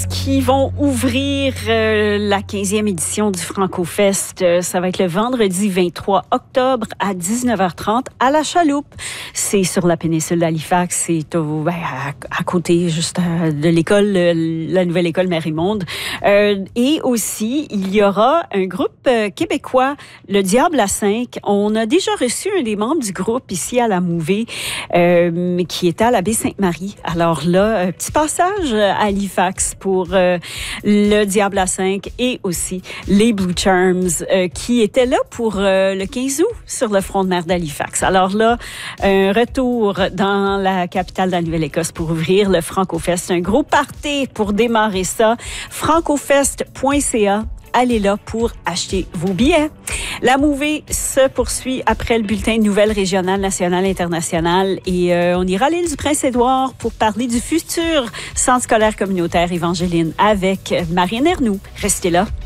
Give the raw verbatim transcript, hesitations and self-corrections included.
qui vont ouvrir euh, la quinzième édition du Franco-Fest. Euh, ça va être le vendredi vingt-trois octobre à dix-neuf heures trente à La Chaloupe. C'est sur la péninsule d'Halifax. C'est au, ben, à, à côté juste à, de l'école, la nouvelle école Mérimonde. Euh, et aussi, il y aura un groupe euh, québécois, le Diable à cinq. On a déjà reçu un des membres du groupe ici à la Mouvée, euh, qui était à la baie Sainte-Marie. Alors là, un petit passage à Halifax pour euh, le Diable à cinq et aussi les Blue Charms euh, qui étaient là pour euh, le quinze août sur le front de mer d'Halifax. Alors là, un retour dans la capitale de la Nouvelle-Écosse pour ouvrir le Franco-Fest. Un gros party pour démarrer ça. francofest point c a. Allez là pour acheter vos billets. La Mouvée se poursuit après le bulletin de nouvelles régionales, nationales, internationales et euh, on ira à l'île du Prince-Édouard pour parler du futur centre scolaire communautaire Évangeline avec Marianne Ernoult. Restez là.